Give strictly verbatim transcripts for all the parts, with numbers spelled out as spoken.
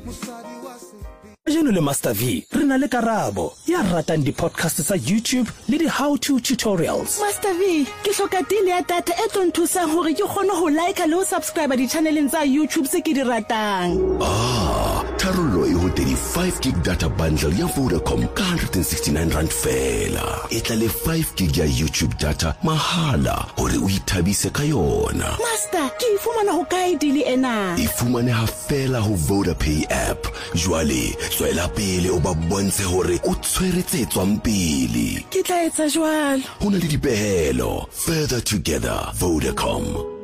Jeno le Master V, re na le Karabo ya ratang di podcast sa YouTube le di how to tutorials. Master V, ke hloka deal ya data e tlo nthusang hore ke kgone ho like le ho subscribe di channeleng tsa YouTube se ke di ratang. Ah, tharollo e ho thirty-five gig data bundle ya Vodacom ka one hundred sixty-nine rand fela. E tla le five gig ya YouTube data mahala hore o ithabise ka yona. Master, ke ifumana ho kae deal ena? E fumane ha fela ho VodaPay app. Jwale tswela pele o ba bontshe hore o tshweretse tswang pele. Ke tla etsa jwalo. Ho na le dipehelo. Further together, Vodacom.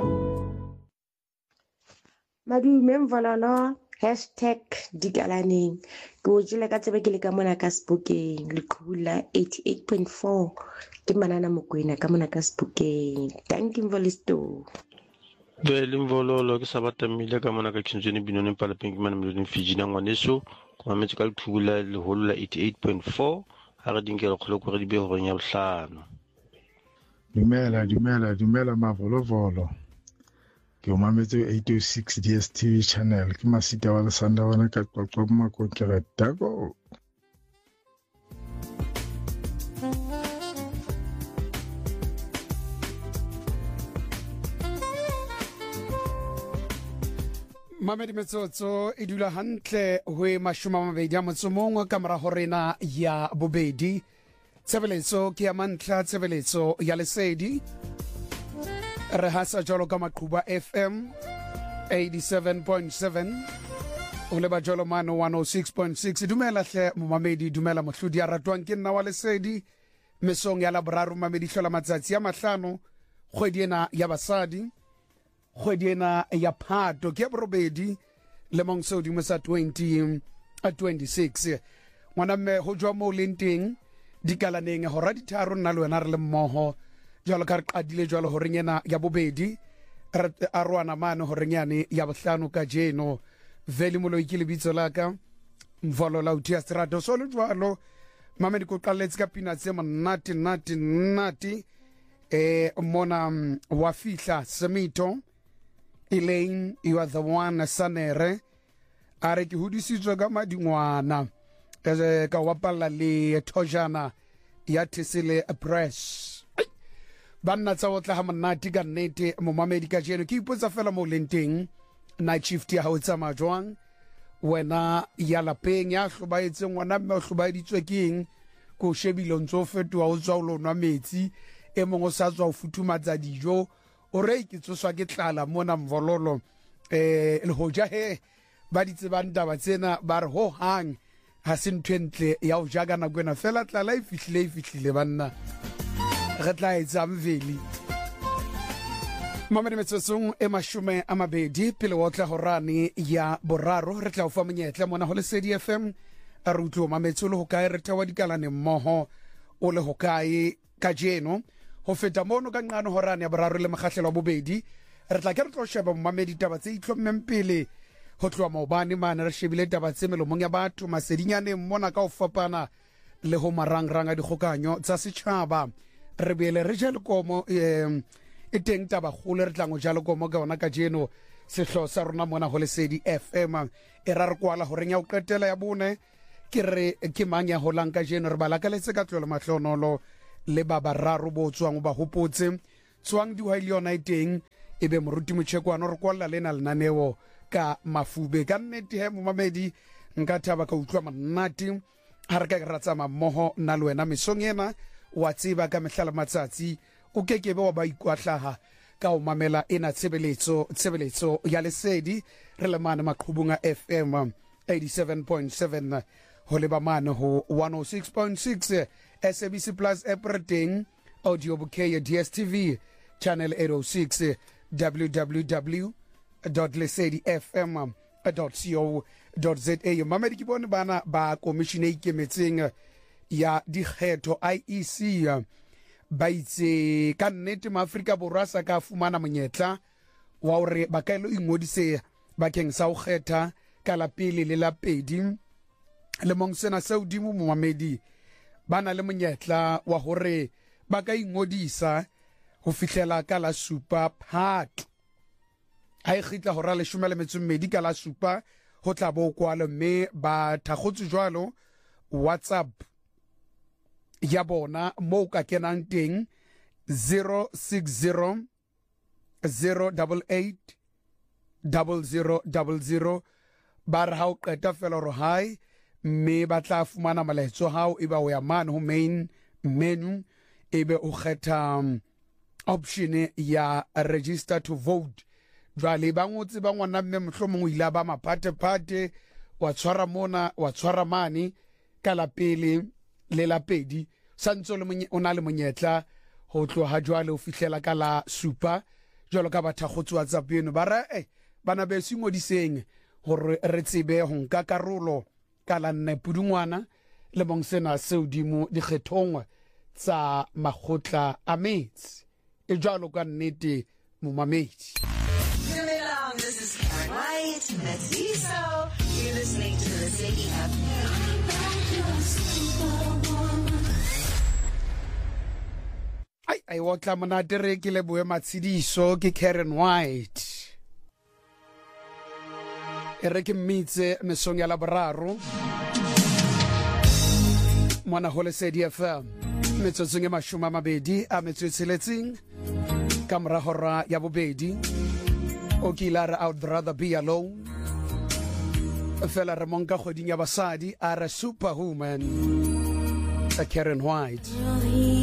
Madume Mvololo hashtag Digalaneng. Ke o jile ka tsebe ke le ka mona ka Sebokeng le khula eighty-eight point four. Ke Manana Mokoena ka mona ka Sebokeng. Thank you Mvolisto. Vele Mvololo ke sabatamile ka mona ka Kinzweni Binone Palapeng mana mloding Fiji na ngwaneso kwa metsi ka khula le holla eighty-eight point four ha re dinkela kholo go re di be go nya bohlano. Dumela dumela dumela Mavolovolo. Ke o mametse eight oh six D S T V channel ke masita wa lesanda wana ka qoqo mako ke re dago. Mamedi metsotso e dula hantle hwe mashuma mabedi a motsomongwe ka mora horena ya bobedi. Tshebeletso ke ya mantla, tshebeletso ya lesedi. Re hasa jolo ka Maqhuba F M eighty-seven point seven. O leba jolo mano one oh six point six. Dumela hle momamedi, dumela mohlodi a ratwang ke nna wa lesedi. Mesong ya laboraro mamedi hlola matsatsi ya mahlano kgwedi ena ya basadi. Kgwedi ena ya Phato ke borobedi le mong se hodimo sa twenty twenty-six. Ngwana mme ho jwa mo lenteng Dikalaneng hora di tharo nna le wena re le mmoho jalo ka re qadile jalo ho rengena ya bobedi re arwana mane ho renyane ya bohlano ka jeno. Vele moloi ke lebitso la ka Mvolola utia strato so le jwalo mamedi ko qaletse ka pina tse monate nati nati eh mona wa fihla Semito Elaine, you are the one Sanere. Are ke hudisitswe ka madingwana e ka wapalla le Tojana ya Tisile Press. Banna tsa otla ha monate ka nnete momamedi ka jeno ke ipotsa fela mo lenteng night shift ya ho tsa majwang wena ya lapeng ya hlobaetse ngwana mme o hlobaeditswe keng ko shebile ntso fetoa o tswa o lonwa metsi e mongwe sa tswa o futhumatsa dijo o re ke tsoswa ke tlala mona Mvololo eh le hoja he ba ditsebang taba tsena ba re ho hang ha se ntwentle ya o jaga na kwena fela tlala e fihlile e fihlile banna re tla etsa mveli mamedi metsosong e mashume a mabedi pele wa tla horane ya boraro re tla o fa monyetla mona ho Lesedi F M a re utlo mametso le ho kae re tawa Dikalane mmoho o le ho kae ka jeno ho feta mono ka nqano horane ya boraro le mokgahlelo wa bobedi re tla ke re tlo sheba momamedi taba tse itlhommeng pele ho tloa maobane mane re shebile taba tse melomong ya batho masedinyane mmona ka ho fapana le ho marangrang a dikgokanyo tsa setjhaba re bele re jale komo e e teng taba khole re tla ngo jalo komo ka ona ka jeno sehlo sa rona mona ho Lesedi F M e ra re kwala ho renya o qetela ya bone ke re ke manya ho lanka jeno re balakaletse ka tlolo mahlonolo le ba bararo bo tswang ba hopotse tswang di wa ile yona iteng e be moruti motšhekwano re kwalla lena lenaneo ka mafube ka nnete he momamedi nka thaba ka utlwa monate ha re ka re ratsa mmoho nna le wena mesong ena wa tseba ka mehlala matsatsi o kekebe wa ba ikwahlaha ka o mamela ena tshebeletso tshebeletso ya Lesedi re le mane Maqhubung F M eighty-seven point seven ho leba mane ho one oh six point six S A B C Plus app rating audio bouquet D S T V channel eight oh six w w w dot lesedi f m dot co dot z a. Mamedi ke bone bana ba commission e ikemetseng ya dikgetho I E C ba itse ka nnete maAfrika Borwa sa ka fumana monyetla wa hore ba ka ilo ingodise bakeng sa ho kgetha ka la pele le la pedi le mong sena se udimo momamedi bana le monyetla wa hore ba ka ingodisa ho fihlela ka la supa Phato ha e khitla hora le shumele metso mmedi ka la supa ho tla bo kwalo mme ba thagotse jwalo WhatsApp ya bona mo ka kenang teng zero six zero zero eight eight zero zero zero zero ba re ha o qeta fela ro hi mme ba tla fumana molaetso hao eba o ya man ho main menu ebe o kgetha um, option ya register to vote jwale ba ngotse ba ngwana mme mohlomong ila ba mapate pate wa tshwara mona wa tshwara mane ka la pele le la pedi santso le ona le monyetla ho tloha jwale o fihlela ka la supa jwalo ka bathagotsi WhatsApp eno ba ra eh bana be se ngodiseng hore re tsebe ho nka karolo ka la nne Pudungwana le bong sena se udimo dikgethong tsa makgotla a metsi e jwalo ka nnete momamedi. This is Karen White, Mezziso. You're listening to the Ziggy F M. Ai ai wa tla mona tere ke le boe matsidiso ke Karen White. E re ke mmitse mesong ya laboraro. Mona hole Lesedi F M. Metsotso nge mashome a mabedi a metso e tsheletseng ka mora hora ya bobedi. Okilara, I would rather be alone. Fela re monka kgoding ya basadi a re superwoman, a Karen White.